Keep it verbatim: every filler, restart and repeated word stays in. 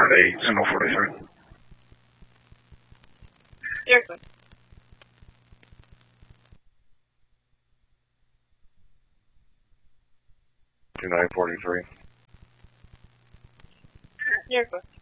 Florida eight, Single forty-three. You're good. two nine forty-three. You're good.